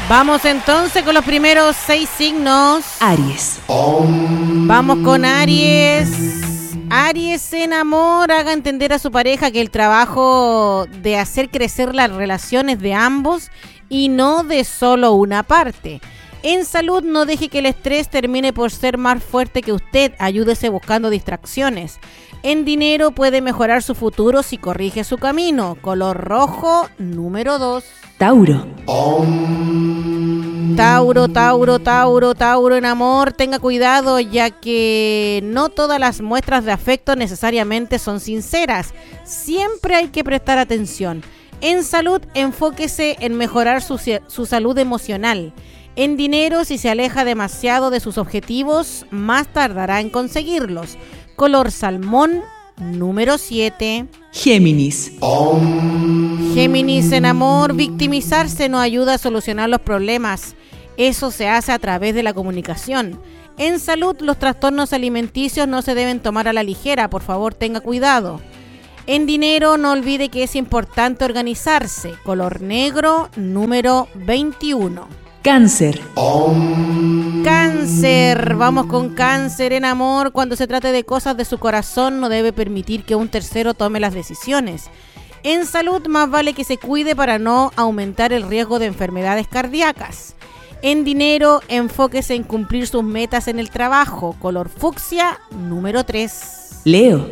Vamos entonces con los primeros 6 signos. Aries. Vamos con Aries. Aries en amor, haga entender a su pareja que el trabajo de hacer crecer las relaciones de ambos y no de solo una parte. En salud, no deje que el estrés termine por ser más fuerte que usted. Ayúdese buscando distracciones. En dinero, puede mejorar su futuro si corrige su camino. Color rojo, número 2. Tauro. Tauro en amor, tenga cuidado, ya que no todas las muestras de afecto necesariamente son sinceras. Siempre hay que prestar atención. En salud, enfóquese en mejorar su salud emocional. En dinero, si se aleja demasiado de sus objetivos, más tardará en conseguirlos. Color salmón, número 7. Géminis. Géminis en amor, victimizarse no ayuda a solucionar los problemas. Eso se hace a través de la comunicación. En salud, los trastornos alimenticios no se deben tomar a la ligera, por favor tenga cuidado. En dinero, no olvide que es importante organizarse. Color negro, número 21. Cáncer. Cáncer, vamos con Cáncer en amor. Cuando se trate de cosas de su corazón, no debe permitir que un tercero tome las decisiones. En salud, más vale que se cuide para no aumentar el riesgo de enfermedades cardíacas. En dinero, enfóquese en cumplir sus metas en el trabajo. Color fucsia, número 3. Leo.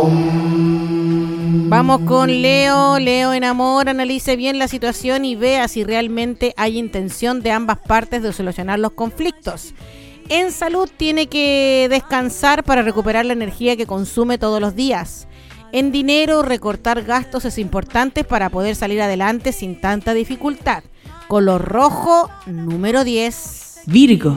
Vamos con Leo. Leo en amor, analice bien la situación y vea si realmente hay intención de ambas partes de solucionar los conflictos. En salud, tiene que descansar para recuperar la energía que consume todos los días. En dinero, recortar gastos es importante para poder salir adelante sin tanta dificultad. Color rojo, número 10. Virgo.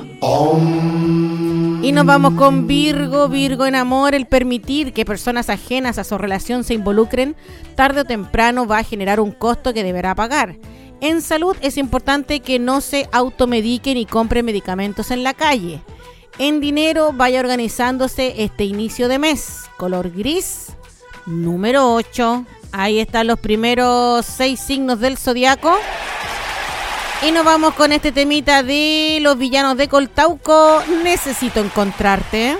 Y nos vamos con Virgo. Virgo en amor, el permitir que personas ajenas a su relación se involucren, tarde o temprano va a generar un costo que deberá pagar. En salud, es importante que no se automedique ni compre medicamentos en la calle. En dinero, vaya organizándose este inicio de mes. Color gris, número 8. Ahí están los primeros 6 signos del zodiaco. Y nos vamos con este temita de Los Villanos de Coltauco. Necesito encontrarte.